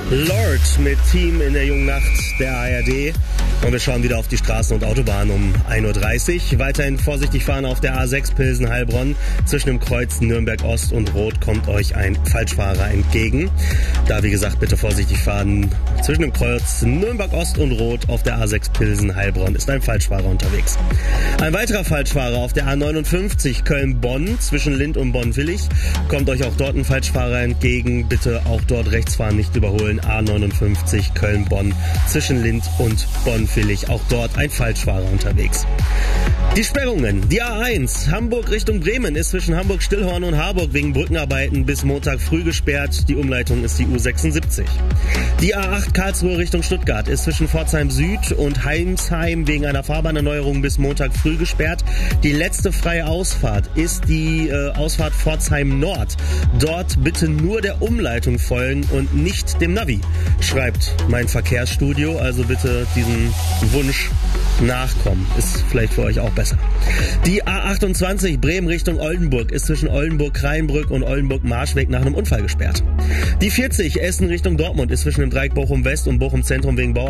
Lord mit Team in der jungen Nacht der ARD. Und wir schauen wieder auf die Straßen und Autobahnen um 1.30 Uhr. Weiterhin vorsichtig fahren auf der A6 Pilsen-Heilbronn. Zwischen dem Kreuz Nürnberg Ost und Rot kommt euch ein Falschfahrer entgegen. Da, wie gesagt, bitte vorsichtig fahren. Zwischen dem Kreuz Nürnberg Ost und Rot auf der A6 Pilsen-Heilbronn ist ein Falschfahrer unterwegs. Ein weiterer Falschfahrer auf der A59 Köln-Bonn zwischen Lind und Bonn-Willig. Kommt euch auch dort ein Falschfahrer entgegen. Bitte auch dort rechts fahren, nicht überholen. A59 Köln-Bonn zwischen Lind und Bonn-Willig. Auch dort ein Falschfahrer unterwegs. Die Sperrungen. Die A1 Hamburg Richtung Bremen ist zwischen Hamburg-Stillhorn und Harburg wegen Brückenarbeiten bis Montag früh gesperrt. Die Umleitung ist die U76. Die A8 Karlsruhe Richtung Stuttgart ist zwischen Pforzheim Süd und Heinsheim wegen einer Fahrbahnerneuerung bis Montag früh gesperrt. Die letzte freie Ausfahrt ist die Ausfahrt Pforzheim Nord. Dort bitte nur der Umleitung folgen und nicht dem Navi, schreibt mein Verkehrsstudio. Also bitte diesem Wunsch nachkommen. Ist vielleicht für euch auch besser. Die A28 Bremen Richtung Oldenburg ist zwischen Oldenburg-Kreinbrück und Oldenburg-Marschweg nach einem Unfall gesperrt. Die 40 Essen Richtung Dortmund ist zwischen dem Dreieck Bochum West und Bochum Zentrum wegen Bau